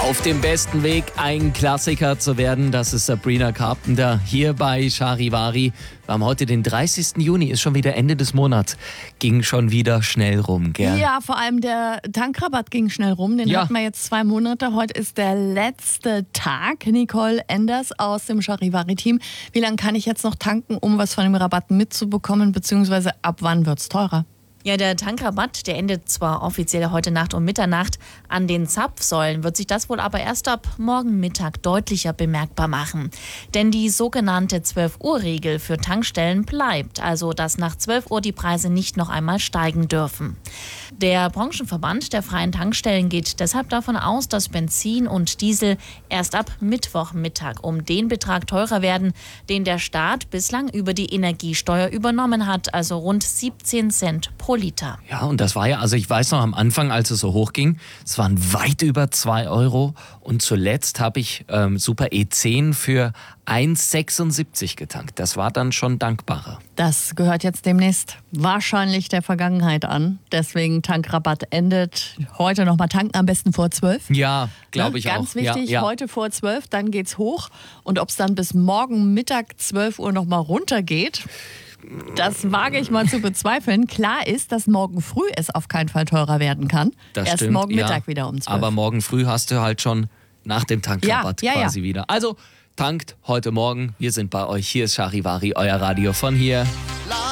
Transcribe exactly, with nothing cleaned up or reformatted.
Auf dem besten Weg, ein Klassiker zu werden, das ist Sabrina Carpenter hier bei Charivari. Wir haben heute den dreißigsten Juni, ist schon wieder Ende des Monats. Ging schon wieder schnell rum, gell? Ja, vor allem der Tankrabatt ging schnell rum. Den Ja. hatten wir jetzt zwei Monate. Heute ist der letzte Tag. Nicole Enders aus dem Charivari-Team. Wie lange kann ich jetzt noch tanken, um was von dem Rabatt mitzubekommen? Beziehungsweise ab wann wird es teurer? Ja, der Tankrabatt, der endet zwar offiziell heute Nacht um Mitternacht. An den Zapfsäulen wird sich das wohl aber erst ab morgen Mittag deutlicher bemerkbar machen. Denn die sogenannte zwölf-Uhr-Regel für Tankstellen bleibt, also dass nach zwölf Uhr die Preise nicht noch einmal steigen dürfen. Der Branchenverband der freien Tankstellen geht deshalb davon aus, dass Benzin und Diesel erst ab Mittwochmittag um den Betrag teurer werden, den der Staat bislang über die Energiesteuer übernommen hat, also rund siebzehn Cent pro Liter. Ja, und das war ja, also ich weiß noch am Anfang, als es so hoch ging, es waren weit über zwei Euro und zuletzt habe ich ähm, Super E zehn für eins sechsundsiebzig getankt. Das war dann schon dankbarer. Das gehört jetzt demnächst wahrscheinlich der Vergangenheit an. Deswegen Tankrabatt endet. Heute nochmal tanken, am besten vor zwölf. Ja, glaube ich auch. Ganz wichtig, ja, ja. heute vor zwölf, dann geht's hoch. Und ob es dann bis morgen Mittag zwölf Uhr nochmal runtergeht, das wage ich mal zu bezweifeln. Klar ist, dass morgen früh es auf keinen Fall teurer werden kann. Das Erst stimmt, morgen ja. Mittag wieder um zwölf. Aber morgen früh hast du halt schon nach dem Tankrabatt Ja, ja, quasi ja. wieder. Also tankt heute Morgen. Wir sind bei euch. Hier ist Charivari, euer Radio von hier.